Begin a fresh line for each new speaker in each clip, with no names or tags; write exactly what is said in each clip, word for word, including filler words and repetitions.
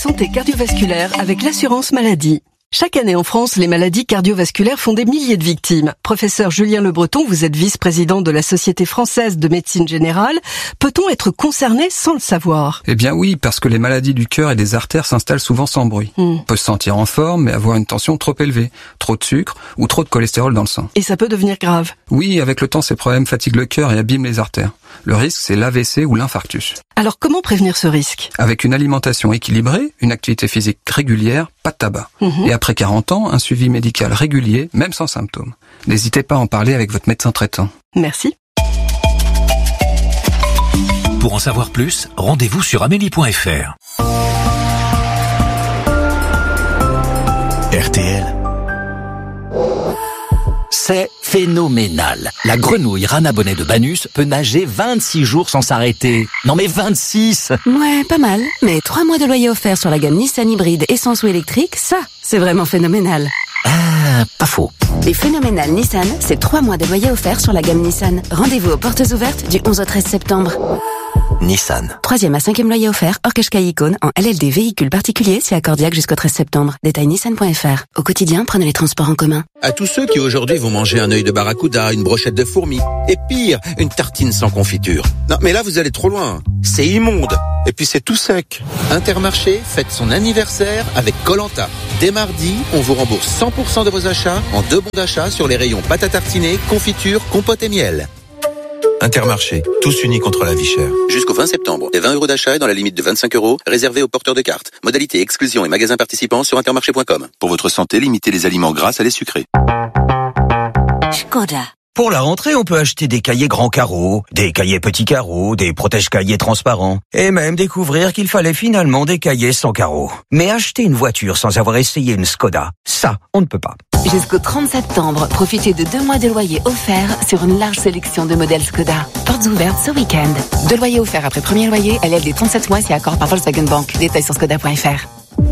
Santé cardiovasculaire avec l'assurance maladie. Chaque année en France, les maladies cardiovasculaires font des milliers de victimes. Professeur Julien Le Breton, vous êtes vice-président de la Société française de médecine générale. Peut-on être concerné sans le savoir?
Eh bien oui, parce que les maladies du cœur et des artères s'installent souvent sans bruit. Hmm. On peut se sentir en forme, mais avoir une tension trop élevée, trop de sucre ou trop de cholestérol dans le sang.
Et ça peut devenir grave.
Oui, avec le temps, ces problèmes fatiguent le cœur et abîment les artères. Le risque, c'est l'A V C ou l'infarctus.
Alors comment prévenir ce risque?
Avec une alimentation équilibrée, une activité physique régulière, pas de tabac. Mmh. Et après quarante ans, un suivi médical régulier, même sans symptômes. N'hésitez pas à en parler avec votre médecin traitant.
Merci.
Pour en savoir plus, rendez-vous sur amélie point f r. R T L. C'est phénoménal. La grenouille Rana Bonnet de Banus peut nager vingt-six jours sans s'arrêter. Non mais vingt-six!
Ouais, pas mal. Mais trois mois de loyer offert sur la gamme Nissan hybride essence ou électrique, ça, c'est vraiment phénoménal.
Ah, pas faux.
Les phénoménales Nissan, c'est trois mois de loyer offert sur la gamme Nissan. Rendez-vous aux portes ouvertes du onze au treize septembre.
Nissan.
Troisième à cinquième loyer offert, hors Qashqai Icône, en L L D véhicule particulier, si accordiaque jusqu'au treize septembre. Détail nissan point f r. Au quotidien, prenez les transports en commun.
À tous ceux qui aujourd'hui vont manger un œil de barracuda, une brochette de fourmis, et pire, une tartine sans confiture. Non, mais là, vous allez trop loin. C'est immonde. Et puis c'est tout sec. Intermarché fête son anniversaire avec Koh-Lanta. Dès mardi, on vous rembourse cent pour cent de vos achats en deux bons d'achat sur les rayons pâte à tartiner, confiture, compote et miel. Intermarché, tous unis contre la vie chère. Jusqu'au vingt septembre, les vingt euros d'achat est dans la limite de vingt-cinq euros, réservés aux porteurs de cartes. Modalité, exclusion et magasins participants sur intermarché point com. Pour votre santé, limitez les aliments gras à les sucrés.
Skoda.
Pour la rentrée, on peut acheter des cahiers grands carreaux, des cahiers petits carreaux, des protège-cahiers transparents, et même découvrir qu'il fallait finalement des cahiers sans carreaux. Mais acheter une voiture sans avoir essayé une Skoda, ça, on ne peut pas.
Jusqu'au trente septembre, profitez de deux mois de loyer offerts sur une large sélection de modèles Skoda. Portes ouvertes ce week-end. Deux loyers offerts après premier loyer, L L D trente-sept mois si accord par Volkswagen Bank. Détails sur skoda point f r.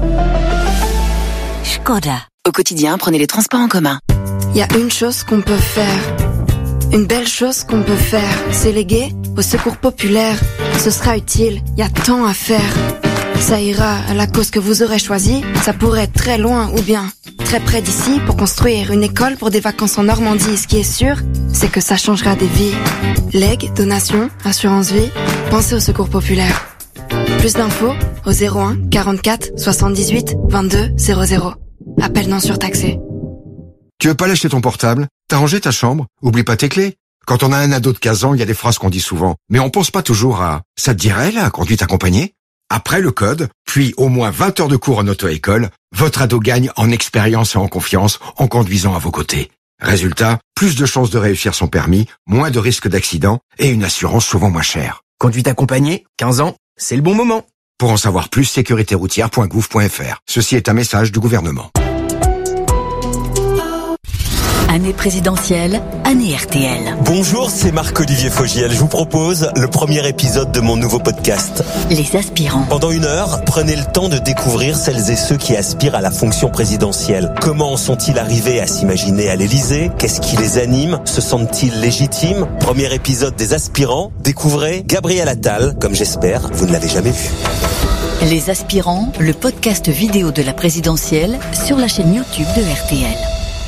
Skoda. Au quotidien, prenez les transports en commun.
Il y a une chose qu'on peut faire. Une belle chose qu'on peut faire, c'est léguer au secours populaire. Ce sera utile, il y a tant à faire. Ça ira à la cause que vous aurez choisie. Ça pourrait être très loin ou bien très près d'ici pour construire une école pour des vacances en Normandie. Ce qui est sûr, c'est que ça changera des vies. Legs, donations, assurance vie, pensez au secours populaire. Plus d'infos au zéro un quarante-quatre soixante-dix-huit vingt-deux zéro zéro. Appel non surtaxé.
Tu veux pas lâcher ton portable? T'as rangé ta chambre? Oublie pas tes clés. Quand on a un ado de quinze ans, il y a des phrases qu'on dit souvent. Mais on pense pas toujours à « ça te dirait la conduite accompagnée ?» Après le code, puis au moins vingt heures de cours en auto-école, votre ado gagne en expérience et en confiance en conduisant à vos côtés. Résultat, plus de chances de réussir son permis, moins de risques d'accident et une assurance souvent moins chère.
Conduite accompagnée, quinze ans, c'est le bon moment.
Pour en savoir plus, sécurité routière point gouv point f r. Ceci est un message du gouvernement.
Année présidentielle, année R T L.
Bonjour, c'est Marc-Olivier Fogiel. Je vous propose le premier épisode de mon nouveau podcast.
Les aspirants.
Pendant une heure, prenez le temps de découvrir celles et ceux qui aspirent à la fonction présidentielle. Comment sont-ils arrivés à s'imaginer à l'Élysée? Qu'est-ce qui les anime? Se sentent-ils légitimes? Premier épisode des aspirants. Découvrez Gabriel Attal, comme j'espère, vous ne l'avez jamais vu.
Les aspirants, le podcast vidéo de la présidentielle sur la chaîne YouTube de R T L.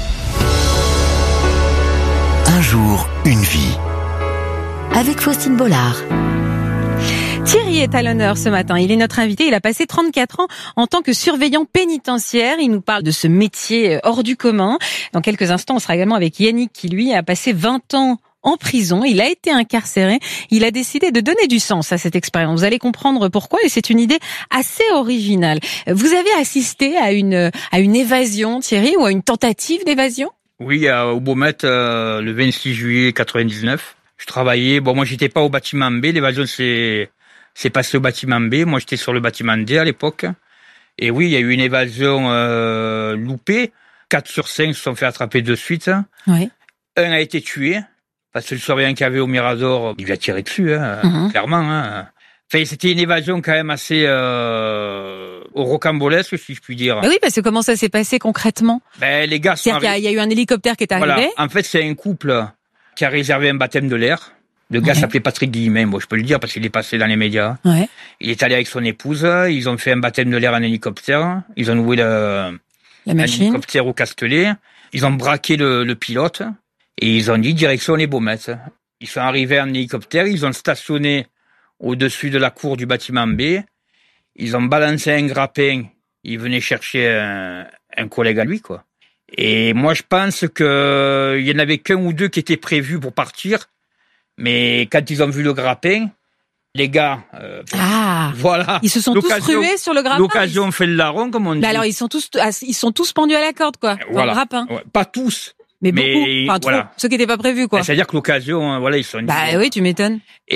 Un jour, une vie.
Avec Faustine Bollard.
Thierry est à l'honneur ce matin. Il est notre invité. Il a passé trente-quatre ans en tant que surveillant pénitentiaire. Il nous parle de ce métier hors du commun. Dans quelques instants, on sera également avec Yannick qui, lui, a passé vingt ans en prison. Il a été incarcéré. Il a décidé de donner du sens à cette expérience. Vous allez comprendre pourquoi et c'est une idée assez originale. Vous avez assisté à une, à une évasion, Thierry, ou à une tentative d'évasion?
Oui, au Beaumet, euh, le vingt-six juillet quatre-vingt-dix-neuf. Je travaillais, bon, moi, j'étais pas au bâtiment B. L'évasion, c'est, c'est passé au bâtiment B. Moi, j'étais sur le bâtiment D à l'époque. Et oui, il y a eu une évasion, euh, loupée. Quatre sur cinq se sont fait attraper de suite.
Oui.
Un a été tué. Parce que le surveillant qu'il y avait au Mirador, il lui a tiré dessus, hein, mm-hmm. clairement, hein. Enfin, c'était une évasion quand même assez euh, rocambolesque, si je puis dire.
Ben oui, parce que comment ça s'est passé concrètement?
Ben les gars sont
C'est-à-dire qu'il y a, il y a eu un hélicoptère qui est arrivé.
Voilà. En fait, c'est un couple qui a réservé un baptême de l'air. Le gars
Ouais.
s'appelait Patrick Guillemin, bon, je peux le dire parce qu'il est passé dans les médias.
Ouais.
Il est allé avec son épouse, ils ont fait un baptême de l'air en hélicoptère, ils ont loué le,
La machine.
l'hélicoptère au Castellet, ils ont braqué le, le pilote et ils ont dit direction les Baumettes. Ils sont arrivés en hélicoptère, ils ont stationné au-dessus de la cour du bâtiment B, ils ont balancé un grappin, ils venaient chercher un, un collègue à lui, quoi. Et moi, je pense que il y en avait qu'un ou deux qui étaient prévus pour partir, mais quand ils ont vu le grappin, les gars, euh,
Ah.
voilà.
Ils se sont tous
L'occasion-
rués sur le grappin.
L'occasion fait le larron, comme on dit.
Bah alors ils sont tous, ah, ils sont tous pendus à la corde, quoi. Dans
Voilà.
le grappin.
Ouais, pas tous.
Mais,
Mais
beaucoup. Enfin, trop.
voilà.
Ceux qui n'étaient pas prévus, quoi.
Ben, c'est-à-dire que l'occasion, hein, voilà, ils sont.
Bah oui, tu m'étonnes.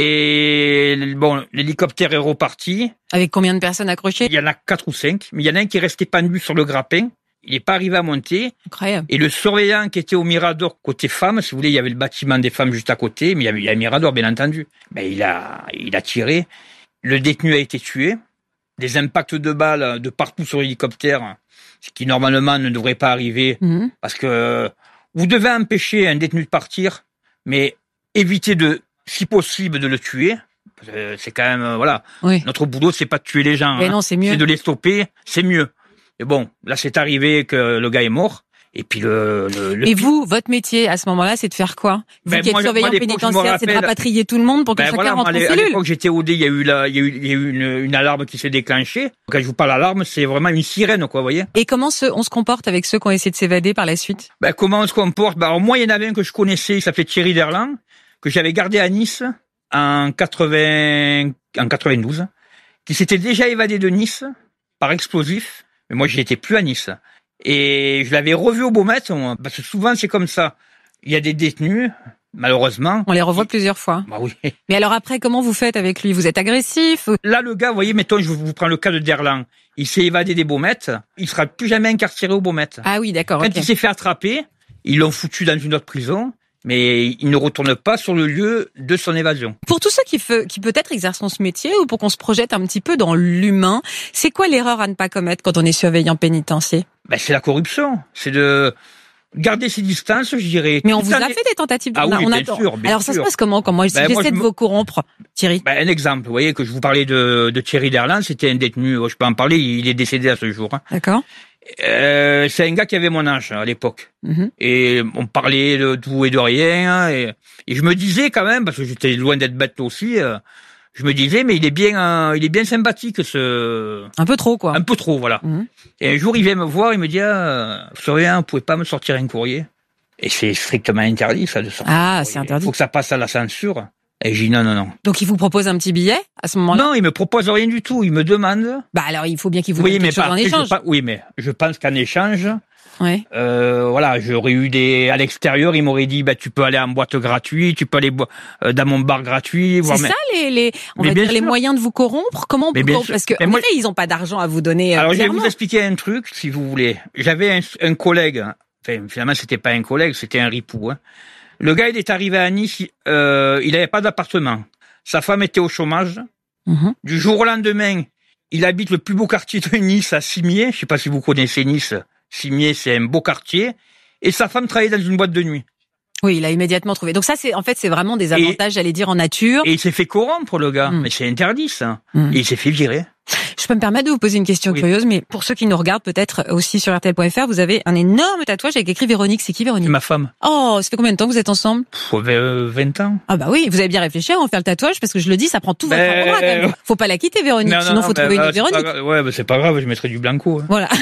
Et bon, l'hélicoptère est reparti.
Avec combien de personnes accrochées?
Il y en a quatre ou cinq, mais il y en a un qui est resté pendu sur le grappin. Il n'est pas arrivé à monter.
Incroyable.
Et le surveillant qui était au Mirador côté femmes, si vous voulez, il y avait le bâtiment des femmes juste à côté, mais il y avait, il y a un Mirador, bien entendu. Ben, il a, il a tiré. Le détenu a été tué. Des impacts de balles de partout sur l'hélicoptère, ce qui normalement ne devrait pas arriver,
Mhm.
parce que vous devez empêcher un détenu de partir, mais éviter de, si possible, de le tuer. Euh, C'est quand même, euh, voilà.
Oui.
Notre boulot, c'est pas de tuer les gens.
Mais
hein.
non, c'est mieux.
C'est de les stopper, c'est mieux. Et bon, là, c'est arrivé que le gars est mort. Et puis le, le, le
Et vous, votre métier à ce moment-là, c'est de faire quoi? Vous
Ben,
qui êtes
moi,
surveillant
moi, à l'époque, je me
pénitentiaire, c'est de
rappelle-
rapatrier tout le monde pour que
Ben
chacun
voilà, moi,
rentre
à
en
l'é- à
cellule.
l'époque, j'étais au D, il y a eu la, il y a eu, il y a eu une, une alarme qui s'est déclenchée. Quand je vous parle d'alarme, c'est vraiment une sirène, quoi, vous voyez.
Et comment se- on se comporte avec ceux qui ont essayé de s'évader par la suite?
Ben, comment on se comporte? Ben, alors, moi, il y en avait un que je connaissais, il s'appelait Thierry Derlan, que j'avais gardé à Nice en quatre-vingts, en quatre-vingt-douze, qui s'était déjà évadé de Nice par explosif. Mais moi, j'y étais plus à Nice. Et je l'avais revu au Baumettes, moi, parce que souvent, c'est comme ça. Il y a des détenus, malheureusement.
On les revoit plusieurs fois.
Bah oui.
Mais alors après, comment vous faites avec lui? Vous êtes agressif?
Là, le gars, vous voyez, mettons, je vous prends le cas de Derlan. Il s'est évadé des Baumettes. Il sera plus jamais incarcéré aux Baumettes.
Ah oui, d'accord.
Quand
ok.
il s'est fait attraper, ils l'ont foutu dans une autre prison, mais il ne retourne pas sur le lieu de son évasion.
Pour tous ceux qui, fe- qui peut-être exercent ce métier ou pour qu'on se projette un petit peu dans l'humain, c'est quoi l'erreur à ne pas commettre quand on est surveillant pénitentiaire?
Ben, c'est la corruption. C'est de garder ses distances, je dirais.
Mais on
Tout
vous
en
a
est-
fait des tentatives de...
Ah oui,
on
bien
attend.
sûr, bien
Alors ça se
sûr.
passe comment quand moi, si
Ben, moi,
j'essaie
je
de
me-
vous corrompre, Thierry?
Ben, un exemple, vous voyez, que je vous parlais de, de Thierry Derlan, c'était un détenu, je peux en parler, il est décédé à ce jour. hein.
D'accord.
Euh, c'est un gars qui avait mon âge à l'époque.
Mhm.
Et on parlait de tout et de rien. hein, Et, et je me disais quand même, parce que j'étais loin d'être bête aussi, euh, je me disais, mais il est bien, euh, il est bien sympathique, ce...
Un peu trop, quoi.
Un peu trop, voilà.
Mhm.
Et un jour, il vient me voir, il me dit, ah, surveillant, vous pouvez pas me sortir un courrier? Et c'est strictement interdit, ça, de sortir.
Ah,
un
c'est
courrier.
interdit.
Faut que ça passe à la censure. Et j'ai dit non, non, non.
Donc il vous propose un petit billet à ce moment-là?
Non, il me propose rien du tout. Il me demande.
Bah alors il faut bien qu'il vous
Oui,
donne
mais
quelque chose
pas,
en
je
échange.
pas- oui, mais je pense qu'en échange,
Ouais.
euh, voilà, j'aurais eu des à l'extérieur, il m'aurait dit, bah tu peux aller en boîte gratuite, tu peux aller bo- euh, dans mon bar gratuit.
C'est
voire
ça
même-
les, les on
Mais
va
bien
dire les
sûr.
moyens de vous corrompre? Comment on
Mais
peut
bien
corrompre?
sûr.
Parce que
Mais
en
moi-
effet, ils ont pas d'argent à vous donner. euh,
Alors je vais
clairement.
vous expliquer un truc, si vous voulez. J'avais un, un collègue. Enfin, finalement, c'était pas un collègue, c'était un ripou. Hein. Le gars, il est arrivé à Nice, euh, il n'avait pas d'appartement. Sa femme était au chômage.
Mhm.
Du jour au lendemain, il habite le plus beau quartier de Nice, à Cimier. Je sais pas si vous connaissez Nice. Cimier, c'est un beau quartier. Et sa femme travaillait dans une boîte de nuit.
Oui, il a immédiatement trouvé. Donc ça, c'est en fait, c'est vraiment des avantages, j'allais dire, en nature.
Et il s'est fait corrompre, le gars.
Mm.
Mais c'est interdit, ça.
Mm.
Et il s'est fait virer.
Je peux me permettre de vous poser une question
Oui.
curieuse, mais pour ceux qui nous regardent peut-être aussi sur R T L point F R, vous avez un énorme tatouage avec écrit Véronique. C'est qui Véronique?
C'est ma femme.
Oh, ça fait combien de temps que vous êtes ensemble?
Pff, euh, vingt ans.
Ah bah oui, vous avez bien réfléchi à en faire le tatouage parce que je le dis, ça prend tout votre
Ben,
avant-bras quand même. Faut pas la quitter Véronique,
Non, non,
sinon
non,
faut
ben,
trouver une
euh,
autre
c'est pas
Véronique.
grave. Ouais, ben, c'est pas grave, je mettrai du blanco. hein.
Voilà.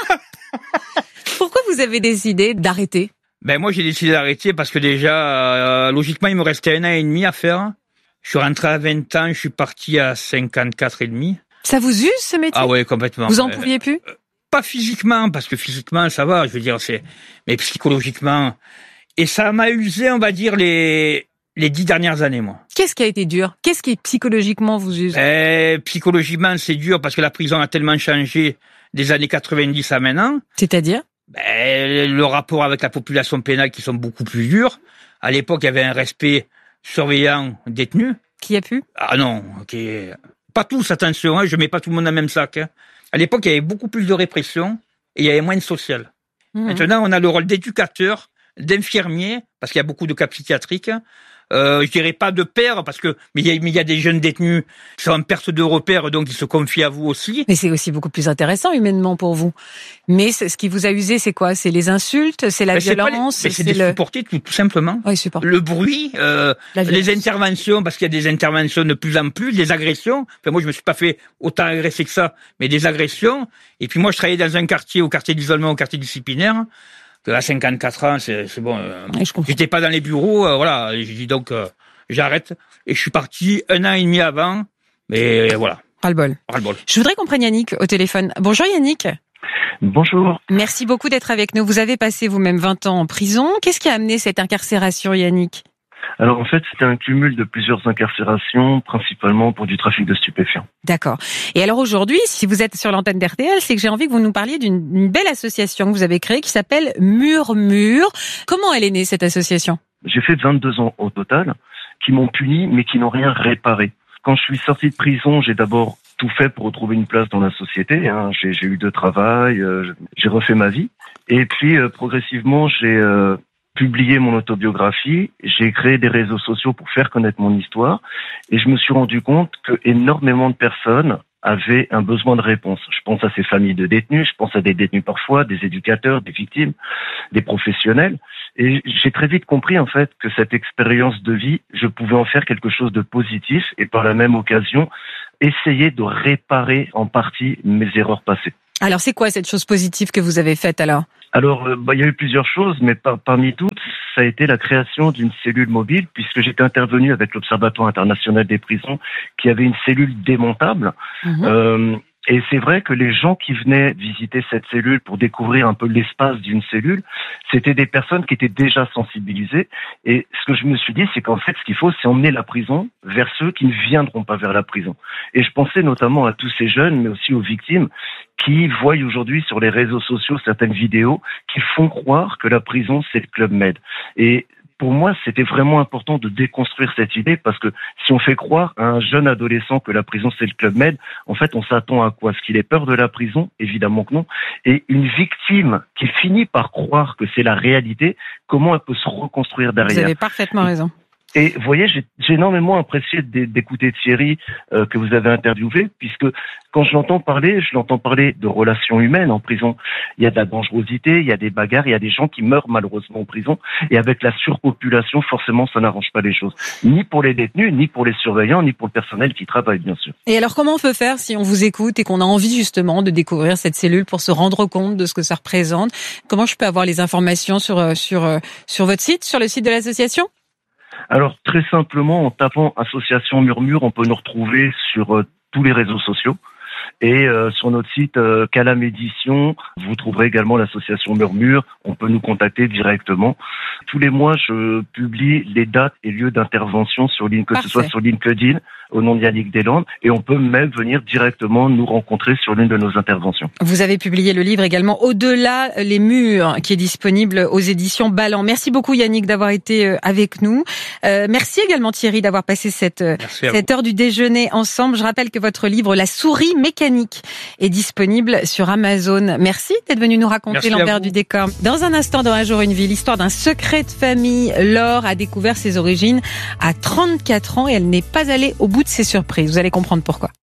Pourquoi vous avez décidé d'arrêter?
Ben moi j'ai décidé d'arrêter parce que déjà euh, logiquement il me restait un an et demi à faire. Je suis rentré à vingt ans, je suis parti à cinquante-quatre et demi.
Ça vous use ce métier?
Ah ouais, complètement.
Vous en
Euh,
pouviez plus?
Pas physiquement parce que physiquement ça va, je veux dire c'est mais psychologiquement et ça m'a usé, on va dire les les dix dernières années moi.
Qu'est-ce qui a été dur? Qu'est-ce qui psychologiquement vous use?
Euh, psychologiquement c'est dur parce que la prison a tellement changé des années quatre-vingt-dix à maintenant.
C'est-à-dire?
Ben, le rapport avec la population pénale qui sont beaucoup plus durs. À l'époque, il y avait un respect surveillant détenu.
Qui a pu?
Ah non, ok. Pas tous, attention, hein, je mets pas tout le monde dans le même sac. Hein. À l'époque, il y avait beaucoup plus de répression et il y avait moins de social.
Mmh.
Maintenant, on a le rôle d'éducateur, d'infirmier, parce qu'il y a beaucoup de cas psychiatriques, euh, je dirais pas de père, parce que mais il y a, mais il y a des jeunes détenus qui sont en perte de repère, donc ils se confient à vous aussi.
Mais c'est aussi beaucoup plus intéressant humainement pour vous. Mais ce qui vous a usé, c'est quoi? C'est les insultes, c'est la
mais
violence,
c'est, les,
c'est,
c'est
le...
de supporter tout, tout simplement.
Oui, supporter.
Le bruit, euh, les interventions, parce qu'il y a des interventions de plus en plus, des agressions. Enfin, moi, je me suis pas fait autant agresser que ça, mais des agressions. Et puis moi, je travaillais dans un quartier, au quartier d'isolement, au quartier disciplinaire. À cinquante-quatre ans, c'est, c'est bon. Euh,
oui, je
j'étais pas dans les bureaux, euh, voilà. J'ai dit donc, euh, j'arrête. Et je suis parti un an et demi avant. Mais voilà.
Ras-le-bol.
Ras-le-bol.
Je voudrais qu'on prenne Yannick au téléphone. Bonjour Yannick.
Bonjour.
Merci beaucoup d'être avec nous. Vous avez passé vous-même vingt ans en prison. Qu'est-ce qui a amené cette incarcération, Yannick?
Alors en fait, c'était un cumul de plusieurs incarcérations, principalement pour du trafic de stupéfiants.
D'accord. Et alors aujourd'hui, si vous êtes sur l'antenne d'R T L, c'est que j'ai envie que vous nous parliez d'une une belle association que vous avez créée qui s'appelle Murmure. Comment elle est née, cette association?
J'ai fait vingt-deux ans au total, qui m'ont puni, mais qui n'ont rien réparé. Quand je suis sorti de prison, j'ai d'abord tout fait pour retrouver une place dans la société. Hein. J'ai, j'ai eu de travail, euh, j'ai refait ma vie. Et puis, euh, progressivement, j'ai euh, publié mon autobiographie. J'ai créé des réseaux sociaux pour faire connaître mon histoire. Et je me suis rendu compte que énormément de personnes avaient un besoin de réponse. Je pense à ces familles de détenus, je pense à des détenus parfois, des éducateurs, des victimes, des professionnels. Et j'ai très vite compris, en fait, que cette expérience de vie, je pouvais en faire quelque chose de positif et par la même occasion, essayer de réparer en partie mes erreurs passées.
Alors, c'est quoi cette chose positive que vous avez faite alors?
Alors, euh, bah, il y a eu plusieurs choses, mais par, parmi toutes, ça a été la création d'une cellule mobile, puisque j'étais intervenu avec l'Observatoire international des prisons, qui avait une cellule démontable. Mmh. Euh, et c'est vrai que les gens qui venaient visiter cette cellule pour découvrir un peu l'espace d'une cellule, c'était des personnes qui étaient déjà sensibilisées. Et ce que je me suis dit, c'est qu'en fait, ce qu'il faut, c'est emmener la prison vers ceux qui ne viendront pas vers la prison. Et je pensais notamment à tous ces jeunes, mais aussi aux victimes, qui voient aujourd'hui sur les réseaux sociaux certaines vidéos qui font croire que la prison, c'est le Club Med. Et pour moi, c'était vraiment important de déconstruire cette idée parce que si on fait croire à un jeune adolescent que la prison, c'est le Club Med, en fait, on s'attend à quoi? Est-ce qu'il ait peur de la prison? Évidemment que non. Et une victime qui finit par croire que c'est la réalité, comment elle peut se reconstruire derrière?
Vous avez parfaitement raison.
Et vous voyez, j'ai, j'ai énormément apprécié d'écouter Thierry euh, que vous avez interviewé, puisque quand je l'entends parler, je l'entends parler de relations humaines en prison. Il y a de la dangerosité, il y a des bagarres, il y a des gens qui meurent malheureusement en prison. Et avec la surpopulation, forcément, ça n'arrange pas les choses. Ni pour les détenus, ni pour les surveillants, ni pour le personnel qui travaille, bien sûr.
Et alors, comment on peut faire si on vous écoute et qu'on a envie justement de découvrir cette cellule pour se rendre compte de ce que ça représente? Comment je peux avoir les informations sur, sur, sur votre site, sur le site de l'association?
Alors, très simplement, en tapant Association Murmure, on peut nous retrouver sur euh, tous les réseaux sociaux. Et euh, sur notre site euh, Calam Édition, vous trouverez également l'association Murmure. On peut nous contacter directement. Tous les mois, je publie les dates et lieux d'intervention sur LinkedIn, que
Parfait.
ce soit sur LinkedIn, au nom de Yannick Deslandes, et on peut même venir directement nous rencontrer sur l'une de nos interventions.
Vous avez publié le livre également Au-delà les murs, qui est disponible aux éditions Ballant. Merci beaucoup Yannick d'avoir été avec nous. Euh, merci également Thierry d'avoir passé cette, cette heure du déjeuner ensemble. Je rappelle que votre livre La souris mécanique est disponible sur Amazon. Merci d'être venu nous raconter Merci l'envers du décor. Dans un instant, dans Un jour une vie, l'histoire d'un secret de famille. Laure a découvert ses origines à trente-quatre ans et elle n'est pas allée au bout de ses surprises. Vous allez comprendre pourquoi.